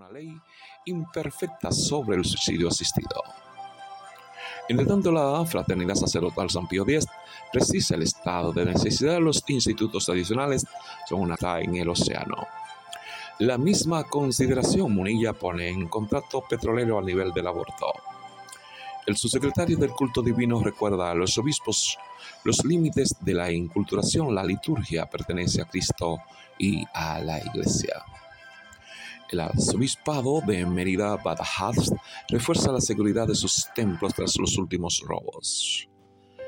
una ley imperfecta sobre el suicidio asistido. Entre tanto, la Fraternidad Sacerdotal San Pío X precisa el estado de necesidad de los institutos adicionales son una gota en el océano. La misma consideración Munilla pone en contrato petrolero a nivel del aborto. El subsecretario del Culto Divino recuerda a los obispos los límites de la inculturación. La liturgia pertenece a Cristo y a la Iglesia. El arzobispado de Mérida, Badajoz, refuerza la seguridad de sus templos tras los últimos robos.